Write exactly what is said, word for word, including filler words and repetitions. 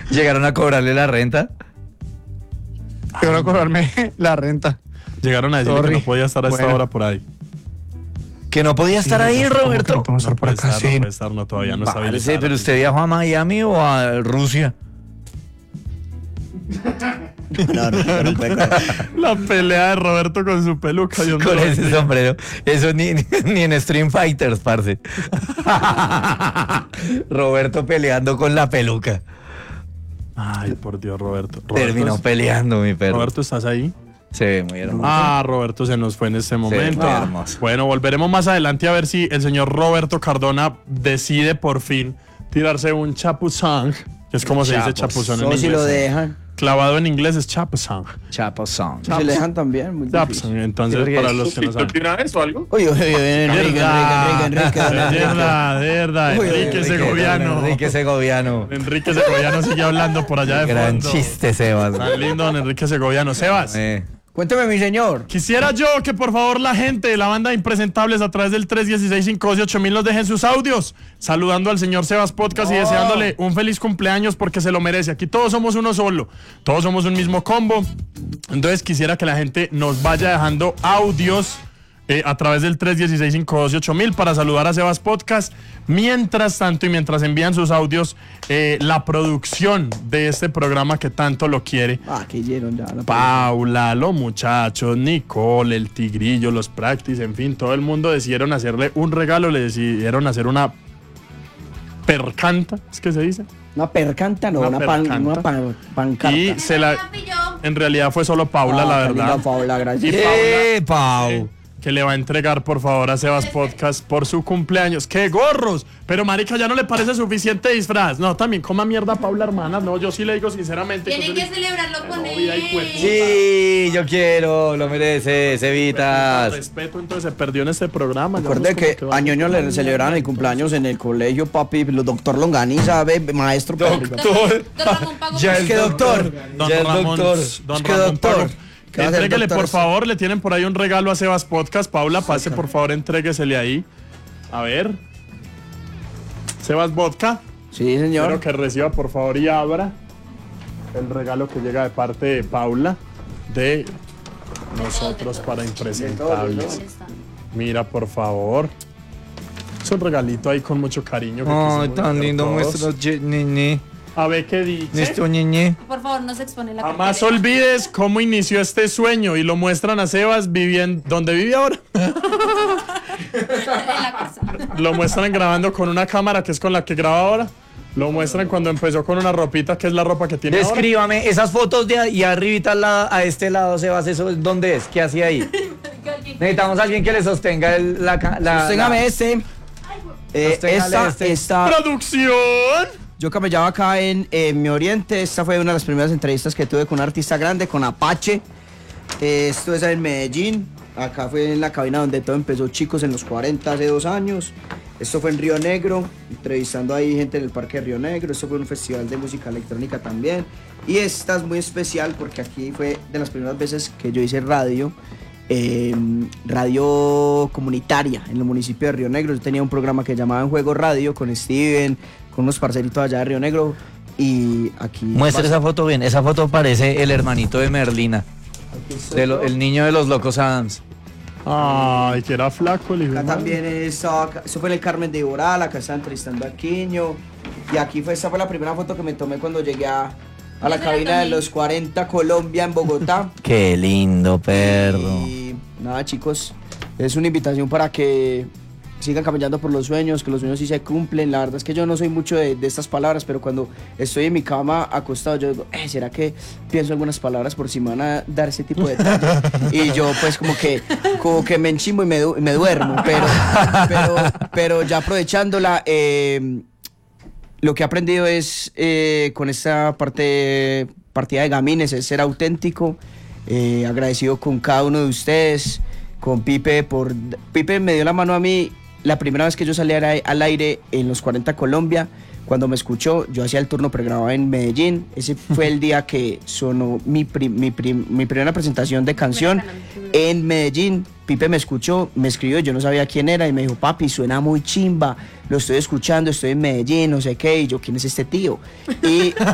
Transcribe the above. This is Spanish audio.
¿Llegaron a cobrarle la renta? Llegaron a cobrarme la renta. Llegaron a decirle Sorry. que no podía estar a esta Bueno. hora por ahí. ¿Que no podía estar Sí, ahí, ¿cómo que Roberto? no podemos estar No por puede acá? estar, Sí. no puede estar, no, todavía no está Parce, habilitado. pero usted viajó a Miami o a Rusia. No, no, no, no puede creer. La pelea de Roberto con su peluca. Dios Con mío. ese sombrero. Eso ni, ni, ni en Stream Fighters, parce. Roberto peleando con la peluca. Ay, por Dios, Roberto. Roberto Terminó es- peleando, mi perro. Roberto, ¿estás ahí? Se ve muy hermoso. Ah, Roberto se nos fue en este momento. muy hermoso. Bueno, volveremos más adelante a ver si el señor Roberto Cardona decide por fin tirarse un chapuzón, que es como se dice chapuzón en No, si lo inglés. dejan. Clavado en inglés es chapuzón. Chapo Song. Si le dejan también. Muy difícil. Chapuzón, entonces Sí, porque para los que no saben. ¿Tiene eso o algo? Uy, uy, uy, Enrique, Verdad, Enrique, Enrique, Enrique. de verdad, de verdad, Uy, uy, Enrique Enrique, Segoviano. Enrique Segoviano. Enrique Segoviano sigue hablando por allá de Gran fondo. chiste, Sebas. Tan lindo, don Enrique Segoviano. Sebas. Eh. Cuénteme, mi señor. Quisiera yo que por favor la gente de la banda de Impresentables a través del tres uno seis, cinco dos ocho mil nos dejen sus audios, saludando al señor Sebas Podcast y deseándole un feliz cumpleaños porque se lo merece. Aquí todos somos uno solo, todos somos un mismo combo. Entonces quisiera que la gente nos vaya dejando audios eh, a través del tres uno seis, cinco dos ocho mil para saludar a Sebas Podcast. Mientras tanto y mientras envían sus audios, eh, la producción de este programa que tanto lo quiere, Ah, que hicieron ya. La Paula, los muchachos, Nicole, el Tigrillo, los Practice, en fin, todo el mundo decidieron hacerle un regalo, le decidieron hacer una percanta, ¿es que se dice? Una percanta, no, Una una, pan, percanta. una pan, pancarta. Y se la, en realidad fue solo Paula, Ah, la qué verdad. linda Paula, gracias. Y ¡Eh, Paula, Pau! eh, que le va a entregar por favor a Sebas Podcast por su cumpleaños. ¡Qué gorros! Pero marica, ¿ya no le parece suficiente disfraz? No, también coma mierda Paula, hermana. No, yo sí le digo sinceramente. Tienen yo que sí- celebrarlo con novia y cuerpo. él. Sí, yo quiero, lo merece, Cevitas. Respeto, entonces se perdió en este programa. ya Recuerde vamos como que va- a Ñoño le celebraron el cumpleaños en el colegio, papi. El doctor Longaniza, ve, maestro. Doctor. Don Ramón pagó Ya por el ¿Qué doctor? Don Ya el Ramón, doctor. Don Es que Ramón doctor. Pagó. ¿Qué va a hacer, Entréguele, doctor? por favor, le tienen por ahí un regalo a Sebas Podcast. Paula, pase, por favor, entréguesele ahí. A ver. Sebas Vodka. Sí, Espero señor. que reciba, por favor, y abra el regalo que llega de parte de Paula, de nosotros para Impresentables. Mira, por favor. Es un regalito ahí con mucho cariño. que Ay, quisimos tan meter lindo todos. nuestro ye- ñeñe. A ver qué dice. Nuestro ñeñe. Por favor, no se expone la Jamás cartera. olvides cómo inició este sueño y lo muestran a Sebas viviendo donde vive ahora. En la casa. Lo muestran grabando con una cámara que es con la que graba ahora. Lo muestran cuando empezó con una ropita que es la ropa que tiene ahora. Descríbame esas fotos de ahí arribita al lado- a este lado, Sebas, ¿eso es- dónde es? ¿Qué hacía ahí? Necesitamos a alguien que le sostenga el, la, ca- la, Sosténgame la- este. Eh, Sosténgale esta, este. esta, ¡Producción! yo camellaba acá en, en mi oriente. Esta fue una de las primeras entrevistas que tuve con un artista grande, con Apache. Eh, esto es en Medellín. Acá fue en la cabina donde todo empezó, chicos, en los cuarenta, hace dos años. Esto fue en Río Negro, entrevistando ahí gente en el Parque de Río Negro. Esto fue un festival de música electrónica también. Y esta es muy especial porque aquí fue de las primeras veces que yo hice radio. eh, radio comunitaria en el municipio de Río Negro. Yo tenía un programa que llamaba En Juego Radio con Steven, con unos parceritos allá de Río Negro. Y aquí... Muestra esa foto bien. Esa foto parece el hermanito de Merlina. aquí estoy de lo- yo. el niño de los locos Adams. Ay, que era flaco el hijo de Acá madre. también estaba, acá- eso fue en el Carmen de Iboral, acá estaba entrevistando a Quiño. Y aquí fue, esta fue la primera foto que me tomé cuando llegué a, a la Yo se la cabina de tomé. los cuarenta Colombia en Bogotá. Qué lindo, perro. Y nada, chicos, es una invitación para que sigan caminando por los sueños, que los sueños sí se cumplen. La verdad es que yo no soy mucho de, de estas palabras, pero cuando estoy en mi cama acostado, yo digo, eh, ¿será que pienso algunas palabras por si me van a dar ese tipo de detalles? Y yo pues como que, como que me enchimbo y me, du- y me duermo, pero, pero, pero ya aprovechándola, eh, lo que he aprendido es eh, con esta parte, partida de Gamines, es ser auténtico, eh, agradecido con cada uno de ustedes, con Pipe, por Pipe me dio la mano a mí la primera vez que yo salí al ai- al aire en los cuarenta Colombia. Cuando me escuchó, yo hacía el turno pregrabado en Medellín. Ese fue el día que sonó mi, prim- mi, prim- mi primera presentación de canción en Medellín. Pipe me escuchó, me escribió, yo no sabía quién era y me dijo, papi, suena muy chimba, lo estoy escuchando, estoy en Medellín, no sé qué, y yo, ¿quién es este tío? Y